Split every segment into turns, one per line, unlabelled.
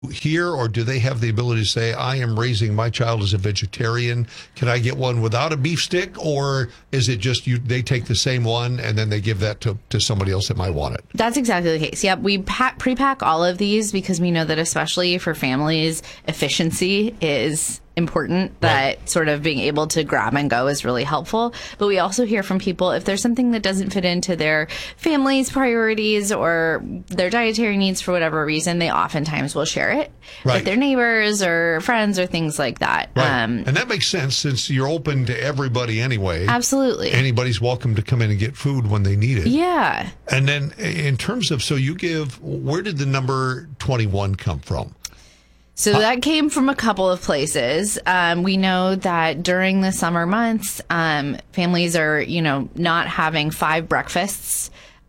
here, or do they have the ability to say, I am raising my child as a vegetarian? Can I get one without a beef stick? Or is it just they take the same one and then they give that to somebody else that might want it?
That's exactly the case. Yep. We pre-pack all of these because we know that especially for families, efficiency is important, that sort of being able to grab and go is really helpful. But we also hear from people if there's something that doesn't fit into their family's priorities or their dietary needs for whatever reason, they oftentimes will share it with their neighbors or friends or things like that.
And that makes sense since you're open to everybody anyway.
Absolutely.
Anybody's welcome to come in and get food when they need it.
Yeah.
And then in terms of, so you give, where did the number 21 come from?
So that came from a couple of places. We know that during the summer months, families are, not having 5 breakfasts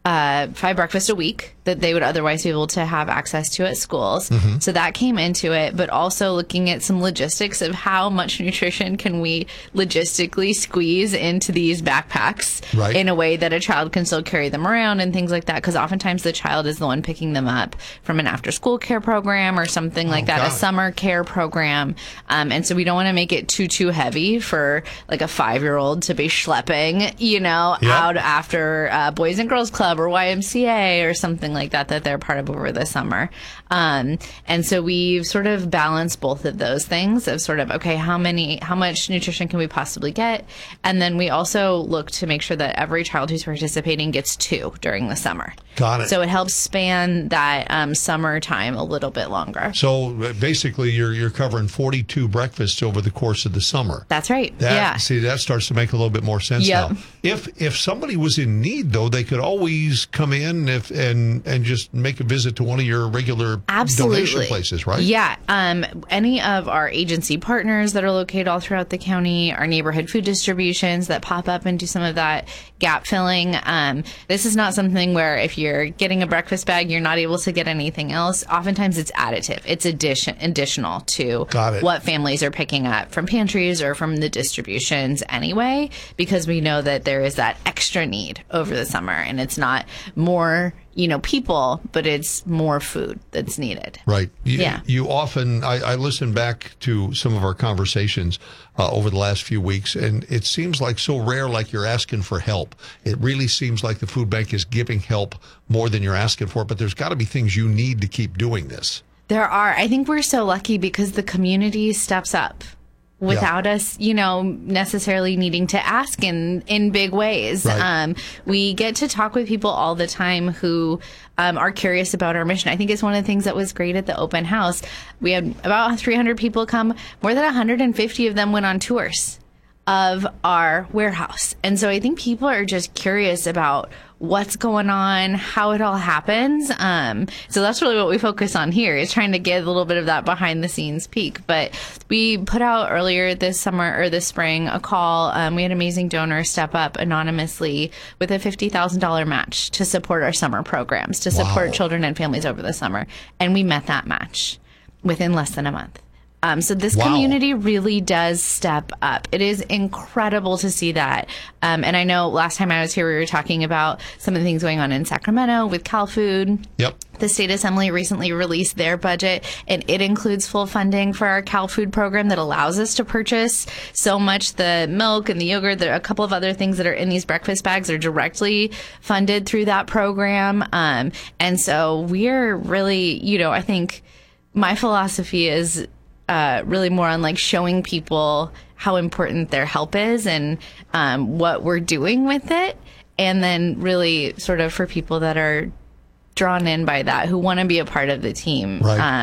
a week that they would otherwise be able to have access to at schools. Mm-hmm. So that came into it, but also looking at some logistics of how much nutrition can we logistically squeeze into these backpacks in a way that a child can still carry them around and things like that. Because oftentimes the child is the one picking them up from an after-school care program or something like that, a summer care program. And so we don't want to make it too heavy for like a 5-year-old to be schlepping, out after Boys and Girls Club or YMCA or something like that they're part of over the summer. And so we've sort of balanced both of those things of sort of, okay, how much nutrition can we possibly get? And then we also look to make sure that every child who's participating gets 2 during the summer.
Got it.
So it helps span that summer time a little bit longer.
So basically you're covering 42 breakfasts over the course of the summer.
That's right.
See, that starts to make a little bit more sense now. If somebody was in need, though, they could always come in and just make a visit to one of your regular donation places, right? Yeah.
Any of our agency partners that are located all throughout the county, our neighborhood food distributions that pop up and do some of that gap filling. This is not something where if you're getting a breakfast bag, you're not able to get anything else. Oftentimes it's additive. It's additional to what families are picking up from pantries or from the distributions anyway, because we know that there is that extra need over the summer, and it's not more people, but it's more food that's needed.
Right. You often, I listen back to some of our conversations over the last few weeks, and it seems like so rare, like you're asking for help. It really seems like the food bank is giving help more than you're asking for, but there's got to be things you need to keep doing this.
There are. I think we're so lucky because the community steps up without us, necessarily needing to ask in big ways.
Right.
We get to talk with people all the time who are curious about our mission. I think it's one of the things that was great at the open house. We had about 300 people come. More than 150 of them went on tours of our warehouse. And so I think people are just curious about what's going on, how it all happens. So that's really what we focus on here, is trying to get a little bit of that behind the scenes peek. But we put out earlier this summer or this spring a call. We had amazing donors step up anonymously with a $50,000 match to support our summer programs, to support children and families over the summer. And we met that match within less than a month. So this community really does step up. It is incredible to see that. And I know last time I was here, we were talking about some of the things going on in Sacramento with CalFood.
Yep.
The state assembly recently released their budget, and it includes full funding for our CalFood program that allows us to purchase so much. The milk and the yogurt, there are a couple of other things that are in these breakfast bags are directly funded through that program. And so we're really, I think my philosophy is really more on like showing people how important their help is and what we're doing with it. And then really sort of for people that are drawn in by that, who want to be a part of the team,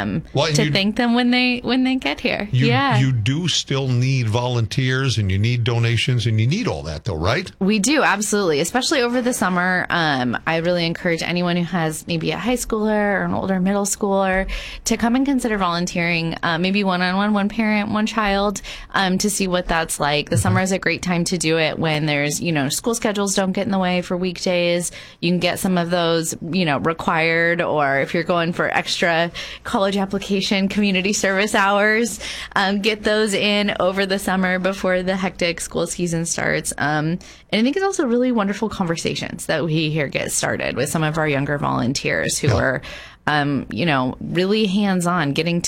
to thank them when they get here.
You do still need volunteers, and you need donations, and you need all that, though, right?
We do, absolutely, especially over the summer. I really encourage anyone who has maybe a high schooler or an older middle schooler to come and consider volunteering, maybe one-on-one, one parent, one child, to see what that's like. The summer is a great time to do it when there's, school schedules don't get in the way for weekdays. You can get some of those, required, or if you're going for extra college application community service hours, get those in over the summer before the hectic school season starts. And I think it's also really wonderful conversations that we hear get started with some of our younger volunteers who are really hands-on, getting